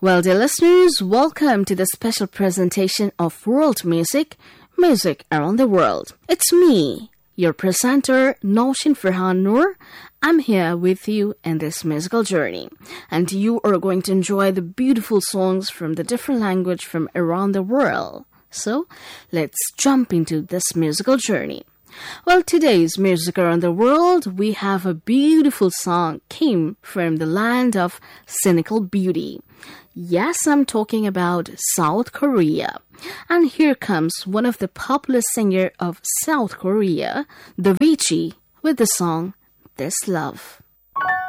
Well, dear listeners, welcome to the special presentation of World Music, Music Around the World. It's me, your presenter, Naushin Farhan Noor. I'm here with you in this musical journey, and you are going to enjoy the beautiful songs from the different language from around the world. So, let's jump into this musical journey. Well, today's Music Around the World, we have a beautiful song came from the land of cynical beauty. Yes, I'm talking about South Korea. And here comes one of the popular singer of South Korea, the Avicii, with the song This Love.